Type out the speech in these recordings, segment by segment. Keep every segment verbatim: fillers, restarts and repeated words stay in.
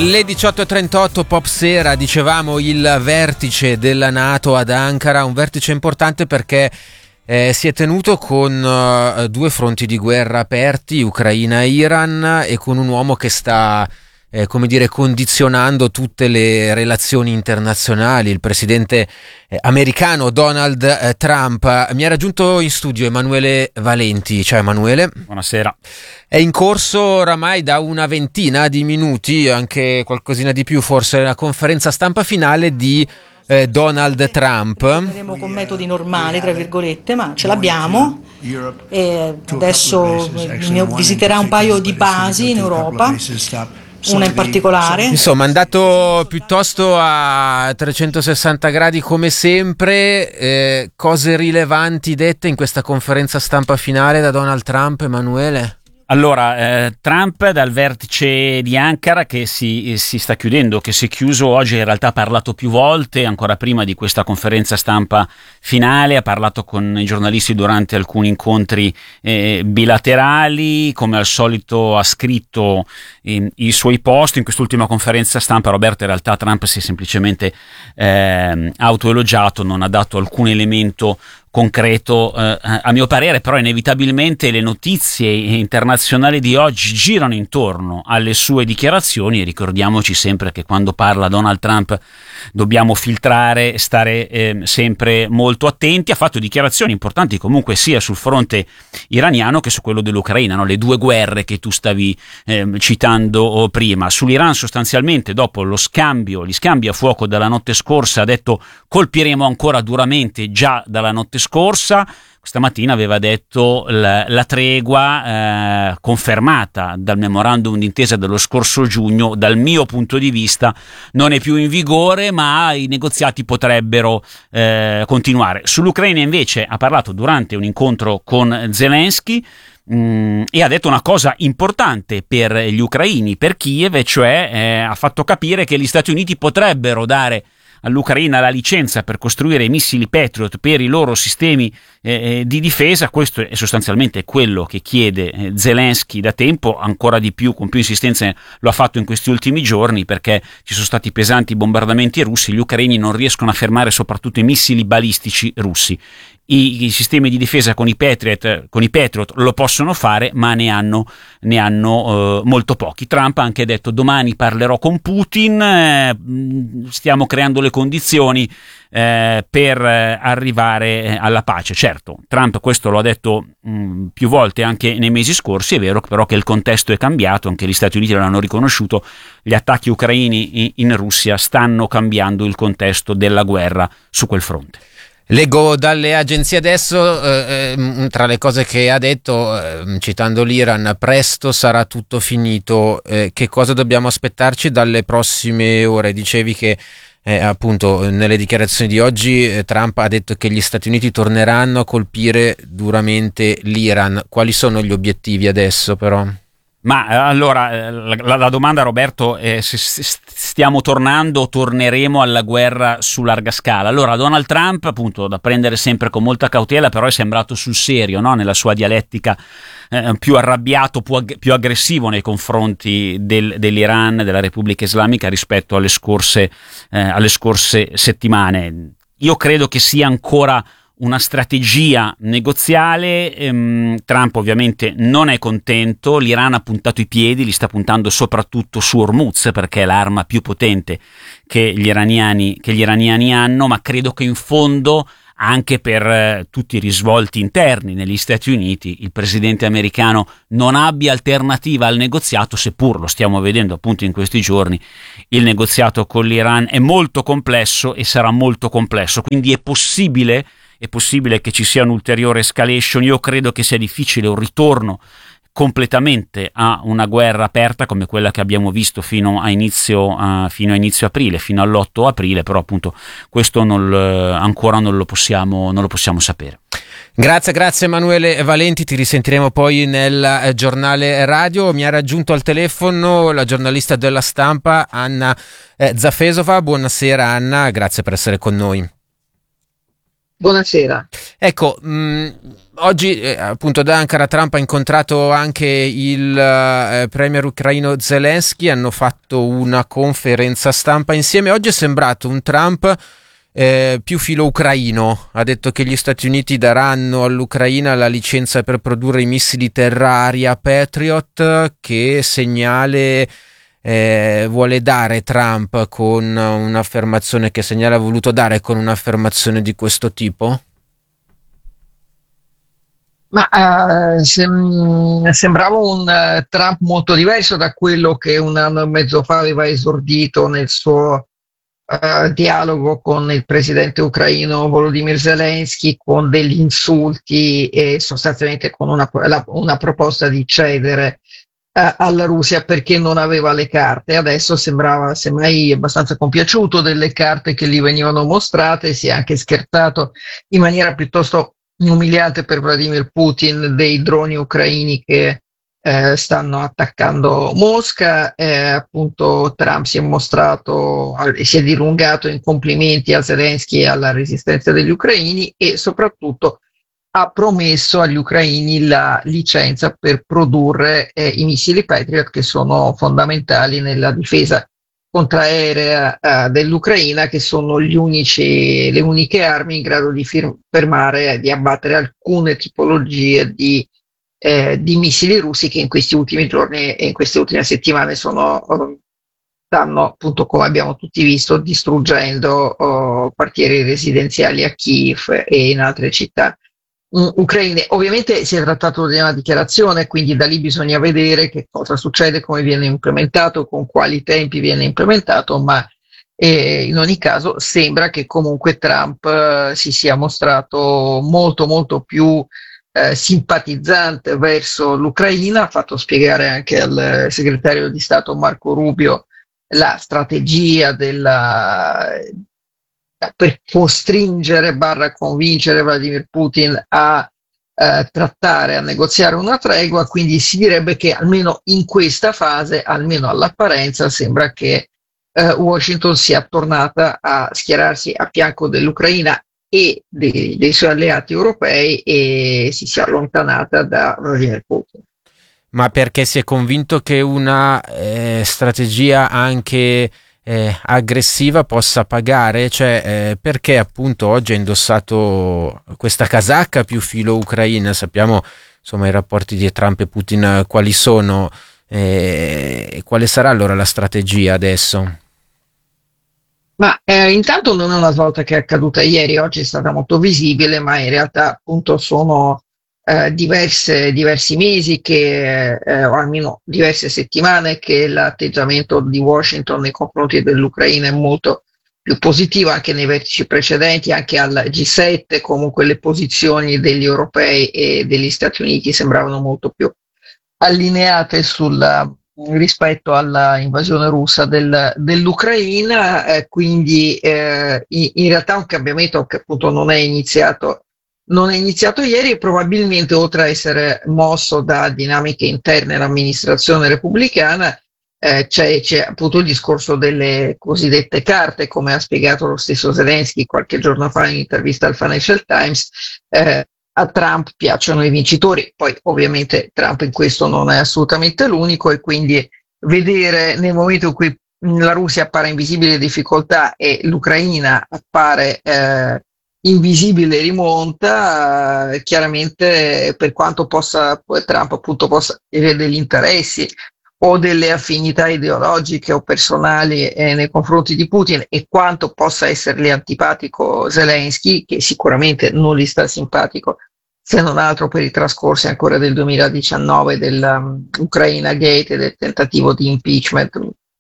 Le diciotto e trentotto, Pop Sera, dicevamo il vertice della NATO ad Ankara, un vertice importante perché eh, si è tenuto con uh, due fronti di guerra aperti, Ucraina e Iran, e con un uomo che sta eh, come dire condizionando tutte le relazioni internazionali, il presidente eh, americano Donald eh, Trump. Mi ha raggiunto in studio Emanuele Valenti. Ciao Emanuele. Buonasera. È in corso oramai da una ventina di minuti, anche qualcosina di più forse, la conferenza stampa finale di eh, Donald Trump. Faremo con metodi normali, tra virgolette, ma ce l'abbiamo. E adesso visiterà un paio di basi in Europa, una in particolare. Insomma, è andato piuttosto a trecentosessanta gradi come sempre. Eh, cose rilevanti dette in questa conferenza stampa finale da Donald Trump, Emanuele? Allora, eh, Trump dal vertice di Ankara che si, si sta chiudendo, che si è chiuso oggi, in realtà ha parlato più volte, ancora prima di questa conferenza stampa finale, ha parlato con i giornalisti durante alcuni incontri eh, bilaterali, come al solito ha scritto eh, i suoi post. In quest'ultima conferenza stampa, Roberto, in realtà Trump si è semplicemente eh, autoelogiato, non ha dato alcun elemento concreto, eh, a mio parere. Però inevitabilmente le notizie internazionali di oggi girano intorno alle sue dichiarazioni, e ricordiamoci sempre che quando parla Donald Trump dobbiamo filtrare, stare eh, sempre molto attenti. Ha fatto dichiarazioni importanti comunque sia sul fronte iraniano che su quello dell'Ucraina, no? Le due guerre che tu stavi eh, citando prima. Sull'Iran sostanzialmente, dopo lo scambio, gli scambi a fuoco della notte scorsa, ha detto colpiremo ancora duramente già dalla notte scorsa. Questa mattina aveva detto la, la tregua eh, confermata dal memorandum d'intesa dello scorso giugno, dal mio punto di vista non è più in vigore, ma i negoziati potrebbero eh, continuare. Sull'Ucraina invece ha parlato durante un incontro con Zelensky mh, e ha detto una cosa importante per gli ucraini, per Kiev, cioè eh, ha fatto capire che gli Stati Uniti potrebbero dare all'Ucraina la licenza per costruire i missili Patriot per i loro sistemi eh, di difesa. Questo è sostanzialmente quello che chiede eh, Zelensky da tempo, ancora di più, con più insistenza lo ha fatto in questi ultimi giorni, perché ci sono stati pesanti bombardamenti russi, gli ucraini non riescono a fermare soprattutto i missili balistici russi. I, i sistemi di difesa con i Patriot, con i Patriot lo possono fare, ma ne hanno, ne hanno eh, molto pochi. Trump ha anche detto: domani parlerò con Putin, eh, stiamo creando le condizioni eh, per eh, arrivare alla pace. Certo, Trump questo lo ha detto mh, più volte anche nei mesi scorsi. È vero però che il contesto è cambiato, anche gli Stati Uniti l'hanno riconosciuto, gli attacchi ucraini in, in Russia stanno cambiando il contesto della guerra su quel fronte. Leggo dalle agenzie adesso, eh, tra le cose che ha detto, eh, citando l'Iran: presto sarà tutto finito. Eh, che cosa dobbiamo aspettarci dalle prossime ore? Dicevi che eh, appunto nelle dichiarazioni di oggi eh, Trump ha detto che gli Stati Uniti torneranno a colpire duramente l'Iran. Quali sono gli obiettivi adesso però? Ma allora la, la domanda, Roberto, è se stiamo tornando o torneremo alla guerra su larga scala. Allora Donald Trump, appunto, da prendere sempre con molta cautela, però è sembrato sul serio, no? Nella sua dialettica eh, più arrabbiato, più, ag- più aggressivo nei confronti del, dell'Iran, della Repubblica Islamica, rispetto alle scorse, eh, alle scorse settimane. Io credo che sia ancora una strategia negoziale. ehm, Trump ovviamente non è contento, l'Iran ha puntato i piedi, li sta puntando soprattutto su Hormuz, perché è l'arma più potente che gli iraniani, che gli iraniani hanno, ma credo che in fondo, anche per eh, tutti i risvolti interni negli Stati Uniti, il presidente americano non abbia alternativa al negoziato, seppur lo stiamo vedendo appunto in questi giorni. Il negoziato con l'Iran è molto complesso e sarà molto complesso, quindi è possibile È possibile che ci sia un'ulteriore escalation. Io credo che sia difficile un ritorno completamente a una guerra aperta come quella che abbiamo visto fino a inizio, uh, fino a inizio aprile, fino all'otto aprile, però appunto questo non, ancora non lo possiamo, non lo possiamo sapere. Grazie, grazie Emanuele Valenti, ti risentiremo poi nel giornale radio. Mi ha raggiunto al telefono la giornalista della Stampa Anna eh, Zafesova. Buonasera Anna, grazie per essere con noi. Buonasera. Ecco, mh, oggi eh, appunto ad Ankara Trump ha incontrato anche il eh, premier ucraino Zelensky, hanno fatto una conferenza stampa insieme. Oggi è sembrato un Trump eh, più filo ucraino, ha detto che gli Stati Uniti daranno all'Ucraina la licenza per produrre i missili terra-aria Patriot. Che segnale eh, vuole dare Trump con un'affermazione, che segnale ha voluto dare con un'affermazione di questo tipo? Ma uh, sem- sembrava un uh, Trump molto diverso da quello che un anno e mezzo fa aveva esordito nel suo uh, dialogo con il presidente ucraino Volodymyr Zelensky, con degli insulti e sostanzialmente con una, la, una proposta di cedere uh, alla Russia perché non aveva le carte. Adesso sembrava semmai abbastanza compiaciuto delle carte che gli venivano mostrate, si è anche scherzato in maniera piuttosto umiliante per Vladimir Putin dei droni ucraini che eh, stanno attaccando Mosca. Eh, appunto Trump si è mostrato, si è dilungato in complimenti a Zelensky e alla resistenza degli ucraini, e soprattutto ha promesso agli ucraini la licenza per produrre eh, i missili Patriot, che sono fondamentali nella difesa contraerea uh, dell'Ucraina, che sono gli unici, le uniche armi in grado di fir- fermare e di abbattere alcune tipologie di, eh, di missili russi che in questi ultimi giorni e in queste ultime settimane sono, uh, stanno, appunto, come abbiamo tutti visto, distruggendo uh, quartieri residenziali a Kiev e in altre città ucraine. Ovviamente si è trattato di una dichiarazione, quindi da lì bisogna vedere che cosa succede, come viene implementato, con quali tempi viene implementato, ma eh, in ogni caso sembra che comunque Trump eh, si sia mostrato molto molto più eh, simpatizzante verso l'Ucraina. Ha fatto spiegare anche al segretario di Stato Marco Rubio la strategia della per costringere barra convincere Vladimir Putin a eh, trattare, a negoziare una tregua. Quindi si direbbe che almeno in questa fase, almeno all'apparenza, sembra che eh, Washington sia tornata a schierarsi a fianco dell'Ucraina e dei, dei suoi alleati europei, e si sia allontanata da Vladimir Putin. Ma perché si è convinto che una eh, strategia anche Eh, aggressiva possa pagare? Cioè eh, perché appunto oggi ha indossato questa casacca più filo ucraina? Sappiamo insomma i rapporti di Trump e Putin quali sono, eh, quale sarà allora la strategia adesso? Ma eh, intanto non è una svolta che è accaduta ieri, oggi è stata molto visibile, ma in realtà appunto sono eh, diverse, diversi mesi che, eh, o almeno diverse settimane, che l'atteggiamento di Washington nei confronti dell'Ucraina è molto più positivo. Anche nei vertici precedenti, anche al G sette, comunque le posizioni degli europei e degli Stati Uniti sembravano molto più allineate sulla, rispetto alla invasione russa del, dell'Ucraina, eh, quindi eh, in, in realtà un cambiamento che appunto non è iniziato non è iniziato ieri, e probabilmente, oltre a essere mosso da dinamiche interne all'amministrazione repubblicana, eh, c'è, c'è appunto il discorso delle cosiddette carte, come ha spiegato lo stesso Zelensky qualche giorno fa in intervista al Financial Times. eh, A Trump piacciono i vincitori, poi ovviamente Trump in questo non è assolutamente l'unico, e quindi vedere nel momento in cui la Russia appare in visibile difficoltà e l'Ucraina appare eh, invisibile rimonta, eh, chiaramente, per quanto possa Trump appunto possa avere degli interessi o delle affinità ideologiche o personali eh, nei confronti di Putin, e quanto possa essergli antipatico Zelensky, che sicuramente non gli sta simpatico, se non altro per i trascorsi ancora del duemiladiciannove dell'Ukraina um, Gate e del tentativo di impeachment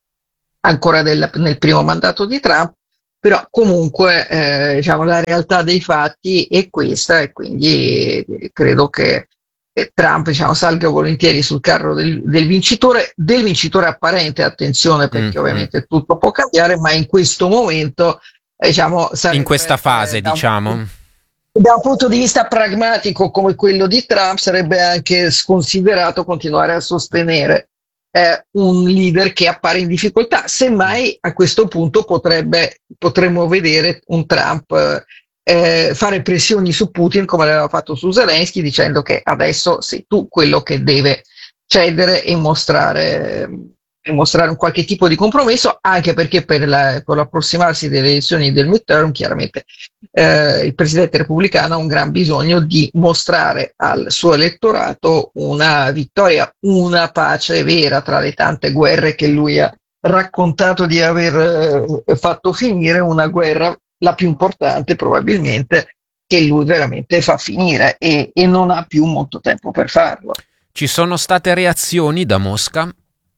ancora del, nel primo mandato di Trump. Però comunque eh, diciamo, la realtà dei fatti è questa, e quindi eh, credo che Trump diciamo, salga volentieri sul carro del, del vincitore, del vincitore apparente, attenzione, perché mm, ovviamente mm. tutto può cambiare, ma in questo momento eh, diciamo, in questa fase eh, da un, diciamo da un punto di vista pragmatico come quello di Trump, sarebbe anche sconsiderato continuare a sostenere eh, un leader che appare in difficoltà. Semmai a questo punto potrebbe, potremmo vedere un Trump eh, eh, fare pressioni su Putin come aveva fatto su Zelensky, dicendo che adesso sei tu quello che deve cedere e mostrare, e mostrare un qualche tipo di compromesso, anche perché per, la, per l'approssimarsi delle elezioni del midterm chiaramente eh, il presidente repubblicano ha un gran bisogno di mostrare al suo elettorato una vittoria, una pace vera tra le tante guerre che lui ha raccontato di aver eh, fatto finire, una guerra, la più importante probabilmente, che lui veramente fa finire, e, e non ha più molto tempo per farlo. Ci sono state reazioni da Mosca?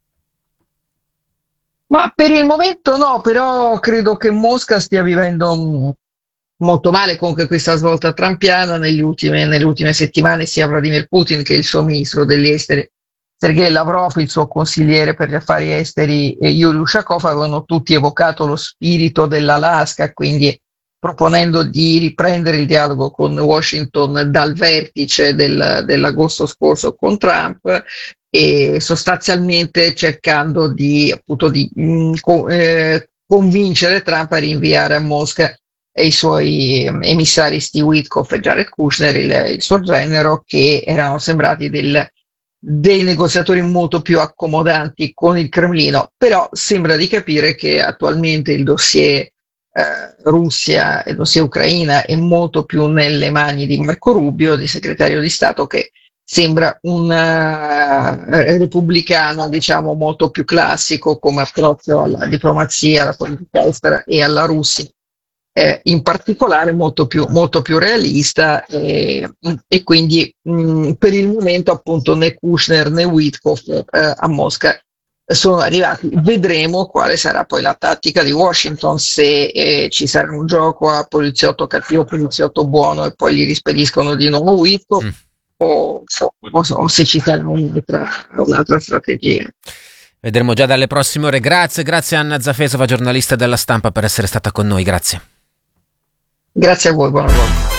Ma per il momento no, però credo che Mosca stia vivendo molto male comunque questa svolta trumpiana. Negli ultime, nelle ultime settimane sia Vladimir Putin che il suo ministro degli esteri Sergei Lavrov, il suo consigliere per gli affari esteri Yuri Ushakov, avevano tutti evocato lo spirito dell'Alaska, quindi proponendo di riprendere il dialogo con Washington dal vertice del, dell'agosto scorso con Trump, e sostanzialmente cercando di, appunto, di mh, co- eh, convincere Trump a rinviare a Mosca e i suoi emissari Steve Witkoff e Jared Kushner, il, il suo genero, che erano sembrati del, dei negoziatori molto più accomodanti con il Cremlino. Però sembra di capire che attualmente il dossier eh, Russia e il dossier Ucraina è molto più nelle mani di Marco Rubio, di segretario di Stato, che sembra un uh, repubblicano, diciamo, molto più classico come approccio alla diplomazia, alla politica estera e alla Russia, eh, in particolare molto più, molto più realista, e, e quindi mh, per il momento appunto né Kushner né Witkoff eh, a Mosca sono arrivati. Vedremo quale sarà poi la tattica di Washington, se eh, ci sarà un gioco a poliziotto cattivo, poliziotto buono, e poi gli rispediscono di nuovo Witkoff. Mm. O, o, o se ci sarà un'altra, un'altra strategia. Vedremo già dalle prossime ore. Grazie, grazie Anna Zafesova, giornalista della Stampa, per essere stata con noi. Grazie. Grazie a voi, buon lavoro.